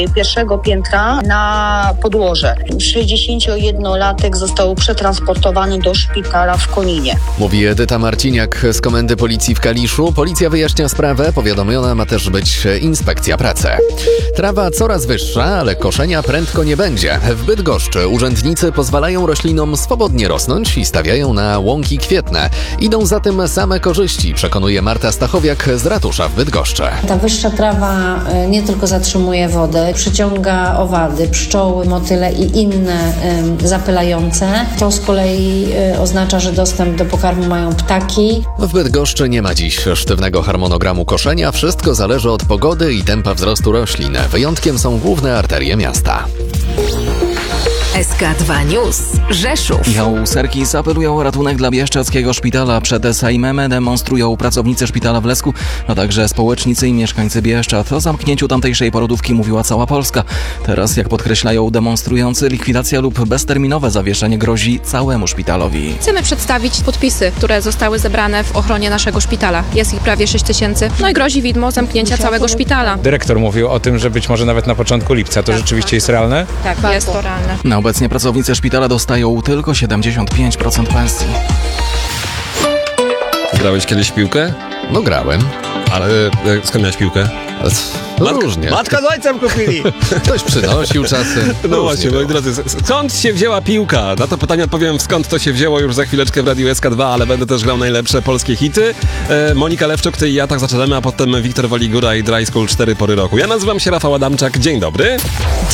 pierwszego piętra na podłoże. 61-latek został przetransportowany do szpitala w Koninie. Mówi Edyta Marciniak z Komendy Policji w Kaliszu. Policja wyjaśnia sprawę. Powiadomiona ma też być inspekcja pracy. Trawa coraz wyższa, ale koszenia prędko nie będzie. W Bydgoszczy urzędnicy pozwalają roślinom swobodnie rosnąć i stawiają na łąki kwietne. Idą za tym same korzyści, przekonuje Marta Stachowiak z ratusza w Bydgoszczy. Ta wyższa trawa nie tylko zatrzymuje wodę, przyciąga owady, pszczoły, motyle i inne zapylające. To z kolei oznacza, że dostęp do pokarmu mają ptaki. W Bydgoszczy nie ma dziś sztywnego harmonogramu koszenia. Wszystko zależy od pogody i tempa wzrostu roślin. Wyjątkiem są główne arterie miasta. SK2 News. Rzeszów. Michał Serkis apelują o ratunek dla bieszczadzkiego szpitala. Przed Sejmem demonstrują pracownicy szpitala w Lesku, a także społecznicy i mieszkańcy Bieszczad. O zamknięciu tamtejszej porodówki mówiła cała Polska. Teraz, jak podkreślają demonstrujący, likwidacja lub bezterminowe zawieszenie grozi całemu szpitalowi. Chcemy przedstawić podpisy, które zostały zebrane w ochronie naszego szpitala. Jest ich prawie 6 000. No i grozi widmo zamknięcia całego szpitala. Dyrektor mówił o tym, że być może nawet na początku lipca. To rzeczywiście jest realne? Tak, jest to realne. Obecnie pracownicy szpitala dostają tylko 75% pensji. Grałeś kiedyś w piłkę? No grałem. Ale skąd miałeś piłkę? Różnie. Matka z ojcem kupili! Ktoś przynosił czasem. No właśnie, moi drodzy, skąd się wzięła piłka? Na to pytanie odpowiem, skąd to się wzięło już za chwileczkę w Radiu SK2, ale będę też grał najlepsze polskie hity. Monika Lewczuk, ty i ja tak zaczynamy, a potem Wiktor Waligura i Dry School 4 pory roku. Ja nazywam się Rafał Adamczak, dzień dobry.